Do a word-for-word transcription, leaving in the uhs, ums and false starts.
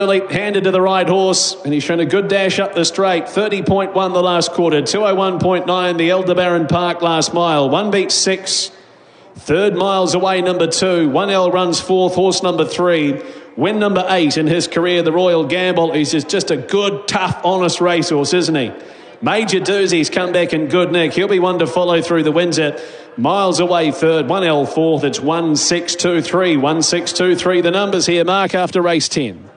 Handed to the right horse, and he's shown a good dash up the straight. thirty point one the last quarter, two oh one point nine the Aldebaran Park last mile. One beats six. Third miles away, number two. One L runs fourth, horse number three. Win number eight in his career, the Royal Gamble. He's just a good, tough, honest racehorse, isn't he? Major Doozy's come back in good nick. He'll be one to follow through the Windsor. Miles away third, one L fourth. It's one six two three, one six two three. The numbers here, Mark, after race ten.